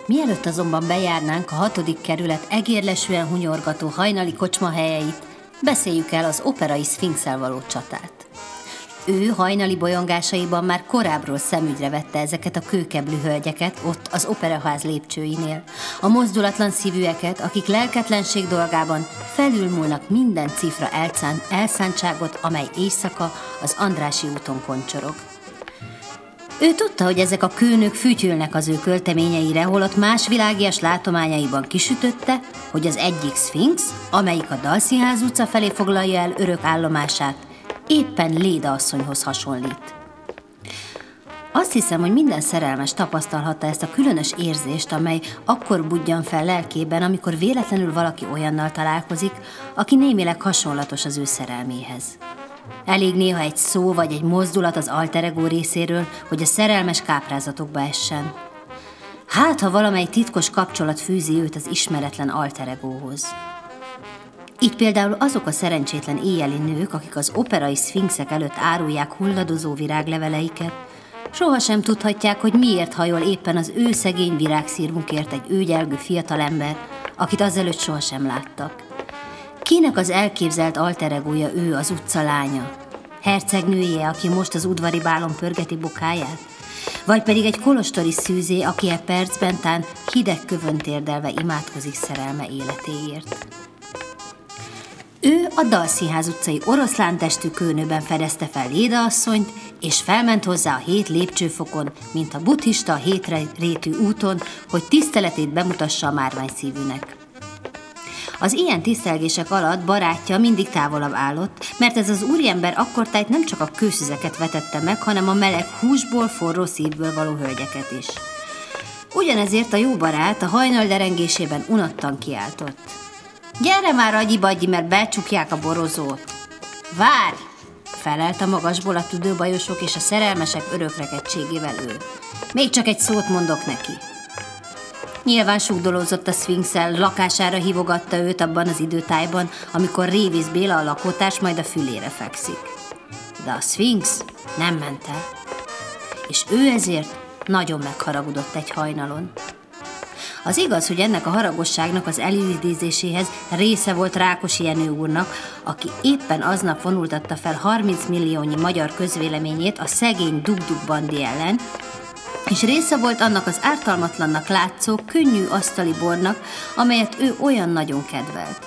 Mielőtt azonban bejárnánk a 6. kerület egérlesűen hunyorgató hajnali kocsmahelyeit, beszéljük el az operai szfinxel való csatát. Ő hajnali bolyongásaiban már korábbról szemügyre vette ezeket a kőkeblű hölgyeket ott az operaház lépcsőinél, a mozdulatlan szívűeket, akik lelketlenség dolgában felülmúlnak minden cifra elszántságot, amely éjszaka az Andrássy úton koncsorog. Ő tudta, hogy ezek a kőnök fütyülnek az ő költeményeire, holott más világias látományaiban kisütötte, hogy az egyik szfinx, amelyik a Dalszínház utca felé foglalja el örök állomását, éppen Léda asszonyhoz hasonlít. Azt hiszem, hogy minden szerelmes tapasztalhatta ezt a különös érzést, amely akkor budjan fel lelkében, amikor véletlenül valaki olyannal találkozik, aki némileg hasonlatos az ő szerelméhez. Elég néha egy szó vagy egy mozdulat az alter ego részéről, hogy a szerelmes káprázatokba essen. Hát, ha valamely titkos kapcsolat fűzi őt az ismeretlen alter egóhoz. Így például azok a szerencsétlen éjjeli nők, akik az operai szfinxek előtt árulják hulladozó virágleveleiket, sohasem tudhatják, hogy miért hajol éppen az ő szegény virágszirmukért egy őgyelgő fiatalember, akit azelőtt sohasem láttak. Kinek az elképzelt alter egója ő, az utca lánya? Hercegnője, aki most az udvari bálon pörgeti bokáját? Vagy pedig egy kolostori szűzé, aki e percben tán hideg kövön térdelve imádkozik szerelme életéért? Ő a Dalszínház utcai oroszlántestű kőnőben fedezte fel Léda asszonyt, és felment hozzá a 7 lépcsőfokon, mint a buddhista a 7 rétű úton, hogy tiszteletét bemutassa a márványszívűnek. Az ilyen tisztelgések alatt barátja mindig távolabb állott, mert ez az úriember akkortájt nem csak a kőszüzeket vetette meg, hanem a meleg húsból, forró szívből való hölgyeket is. Ugyanezért a jó barát a hajnal derengésében unottan kiáltott. Gyere már, agyi-bagyi, mert becsukják a borozót. Várj! Felelt a magasból a tüdőbajosok és a szerelmesek örökrekedtségével ő. Még csak egy szót mondok neki. Nyilván sugdolózott a szfinxel, lakására hívogatta őt abban az időtájban, amikor Révész Béla a lakótárs majd a fülére fekszik. De a szfinx nem ment el, és ő ezért nagyon megharagudott egy hajnalon. Az igaz, hogy ennek a haragosságnak az elidézéséhez része volt Rákosi Jenő úrnak, aki éppen aznap vonultatta fel 30 milliónyi magyar közvéleményét a szegény Dug-Dug bandi ellen, és része volt annak az ártalmatlannak látszó, könnyű asztali bornak, amelyet ő olyan nagyon kedvelt.